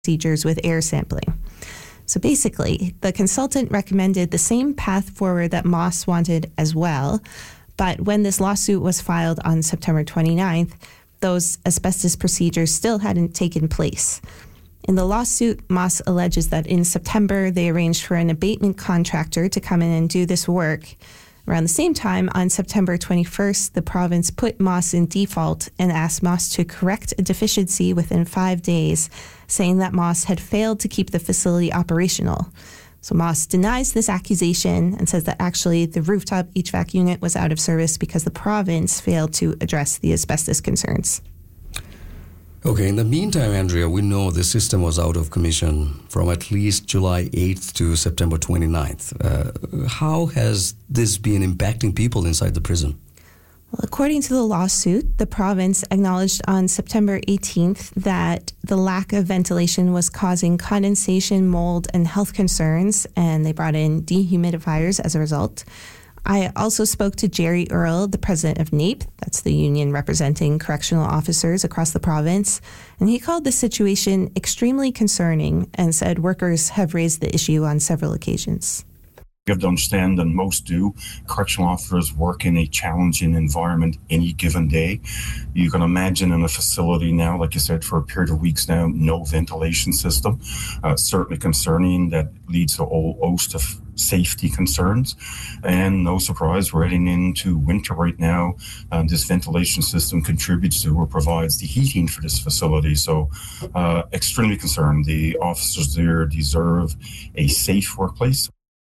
procedures with air sampling. So basically, the consultant recommended the same path forward that Moss wanted as well, but when this lawsuit was filed on September 29th, those asbestos procedures still hadn't taken place. In the lawsuit, Moss alleges that in September, they arranged for an abatement contractor to come in and do this work. Around the same time, on September 21st, the province put Moss in default and asked Moss to correct a deficiency within 5 days, saying that Moss had failed to keep the facility operational. So Moss denies this accusation and says that actually the rooftop HVAC unit was out of service because the province failed to address the asbestos concerns. Okay, in the meantime, Andrea, we know the system was out of commission from at least July 8th to September 29th. How has this been impacting people inside the prison? Well, according to the lawsuit, the province acknowledged on September 18th that the lack of ventilation was causing condensation, mold, and health concerns, and they brought in dehumidifiers as a result. I also spoke to Jerry Earle, the president of NAPE, that's the union representing correctional officers across the province, and he called the situation extremely concerning and said workers have raised the issue on several occasions. You have to understand, and most do, correctional officers work in a challenging environment any given day. You can imagine in a facility now, like you said, for a period of weeks now, no ventilation system. Certainly concerning. That leads to a whole host of safety concerns. And no surprise, we're heading into winter right now. This ventilation system contributes to or provides the heating for this facility. So extremely concerned. The officers there deserve a safe workplace.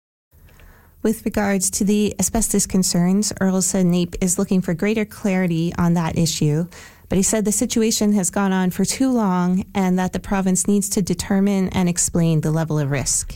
With regards to the asbestos concerns, Earle said NAPE is looking for greater clarity on that issue, but he said the situation has gone on for too long and that the province needs to determine and explain the level of risk.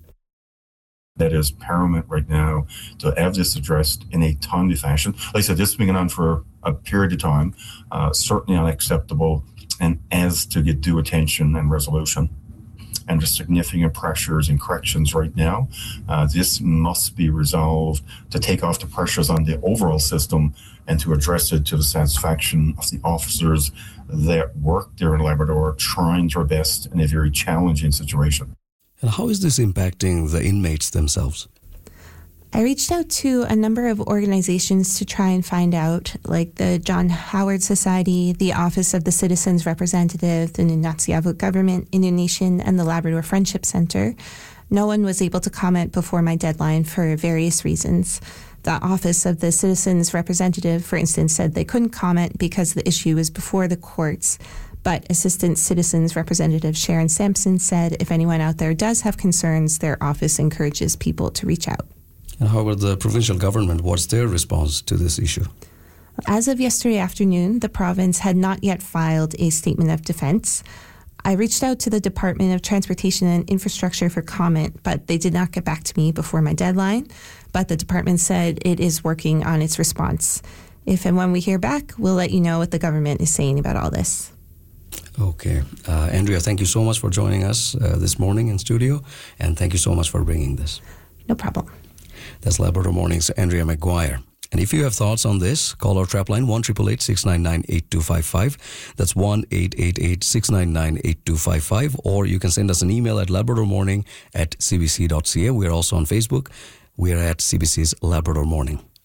That is paramount right now to have this addressed in a timely fashion. Like I said, this has been going on for a period of time, certainly unacceptable, and as to get due attention and resolution. And the significant pressures and corrections right now. This must be resolved to take off the pressures on the overall system and to address it to the satisfaction of the officers that work there in Labrador, trying their best in a very challenging situation. And how is this impacting the inmates themselves? I reached out to a number of organizations to try and find out, like the John Howard Society, the Office of the Citizens Representative, the Nunatsiavut Government, Indonesian, and the Labrador Friendship Center. No one was able to comment before my deadline for various reasons. The Office of the Citizens Representative, for instance, said they couldn't comment because the issue is before the courts. But Assistant Citizens Representative Sharon Sampson said if anyone out there does have concerns, their office encourages people to reach out. And how about the provincial government? What's their response to this issue? As of yesterday afternoon, the province had not yet filed a statement of defense. I reached out to the Department of Transportation and Infrastructure for comment, but they did not get back to me before my deadline. But the department said it is working on its response. If and when we hear back, we'll let you know what the government is saying about all this. Okay. Andrea, thank you so much for joining us this morning in studio, and thank you so much for bringing this. No problem. That's Labrador Morning's Andrea McGuire. And if you have thoughts on this, call our trap line 1-888-699-8255. That's 1-888-699-8255. Or you can send us an email at labradormorning@cbc.ca. We are also on Facebook. We are at CBC's Labrador Morning.